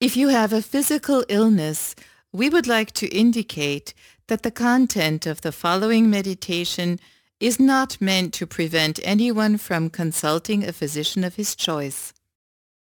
If you have a physical illness, we would like to indicate that the content of the following meditation is not meant to prevent anyone from consulting a physician of his choice.